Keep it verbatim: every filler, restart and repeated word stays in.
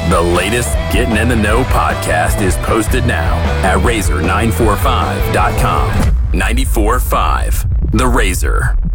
The latest Getting in the Know podcast is posted now at razor nine four five dot com. nine four five The Razor.